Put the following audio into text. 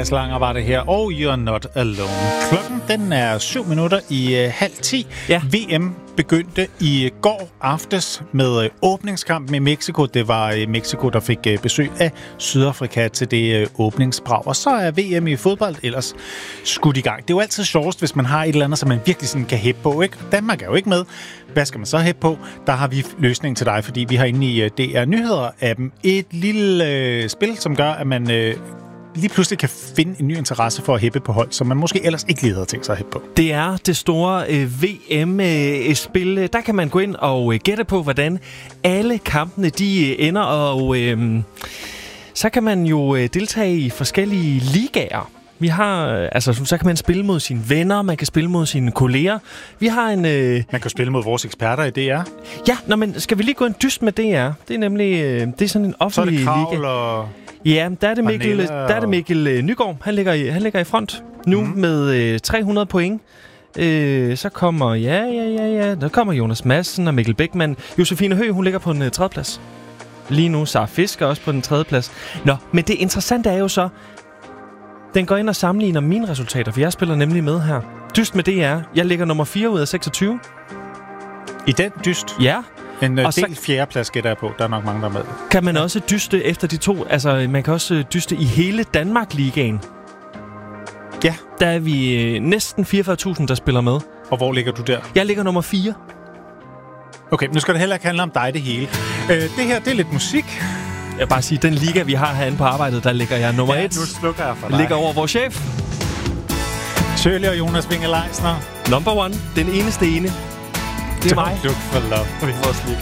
Mads Langer var det her, og You're Not Alone. Klokken, den er 7:07. Ja. VM begyndte i går aftes med åbningskampen i Mexico. Det var Mexico, der fik besøg af Sydafrika til det åbningsbrag. Og så er VM i fodbold ellers skudt i gang. Det er jo altid sjovest, hvis man har et eller andet, som man virkelig sådan kan hæppe på, ikke? Danmark er jo ikke med. Hvad skal man så hæppe på? Der har vi løsningen til dig, fordi vi har inde i DR Nyheder-appen et lille spil, som gør, at man lige pludselig kan finde en ny interesse for at hæppe på hold, som man måske ellers ikke lige havde tænkt sig at hæppe på. Det er det store VM-spil. Der kan man gå ind og gætte på, hvordan alle kampene de ender, og så kan man jo deltage i forskellige ligaer. Vi har, så kan man spille mod sine venner, man kan spille mod sine kolleger. Vi har en... Man kan spille mod vores eksperter i DR. Ja, men skal vi lige gå en dyst med DR? Det er nemlig det er sådan en offentlig liga. Så er det Kravl og... Ja, der er det Mikkel Nygaard. Han ligger i front nu med 300 point. Så kommer, der kommer Jonas Madsen og Mikkel Bækman. Josefine Høgh, hun ligger på en tredjeplads. Lige nu Sara Fisker også på den tredjeplads. Nå, men det interessante er jo så, den går ind og sammenligner mine resultater, for jeg spiller nemlig med her. Dyst med DR. Jeg ligger nummer 4 ud af 26. I den dyst? Ja. En del fjerdeplads gætter jeg på. Der er nok mange, der er med. Kan man også dyste efter de to? Altså, man kan også dyste i hele Danmark-ligaen. Ja. Der er vi næsten 44.000, der spiller med. Og hvor ligger du der? Jeg ligger nummer 4. Okay, nu skal det heller ikke handle om dig det hele. Det her, det er lidt musik. Jeg vil bare sige, den liga, vi har herinde på arbejdet, der ligger jeg nummer 1. Nu slukker jeg for dig. Ligger over vores chef. Shirley og Jonas Winge Leisner. Number 1. Den eneste ene. Det er mig. Don't look for love. Vores liga.